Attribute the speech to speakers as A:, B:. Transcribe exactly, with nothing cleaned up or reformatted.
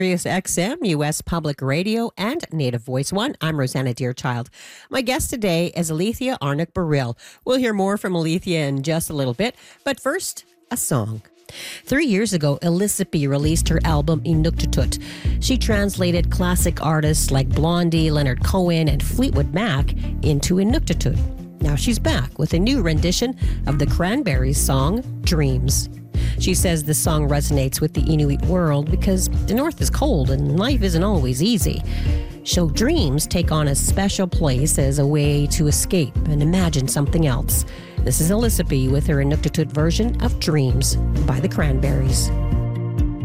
A: Sirius X M, U S Public Radio, and Native Voice One. I'm Rosanna Deerchild. My guest today is Alethea Arnott-Baril. We'll hear more from Alethea in just a little bit, but first, a song. Three years ago, Elisapie released her album Inuktitut. She translated classic artists like Blondie, Leonard Cohen, and Fleetwood Mac into Inuktitut. Now she's back with a new rendition of the Cranberries song, Dreams. She says the song resonates with the Inuit world because the North is cold and life isn't always easy. So dreams take on a special place as a way to escape and imagine something else. This is Elisapie with her Inuktitut version of Dreams by the Cranberries.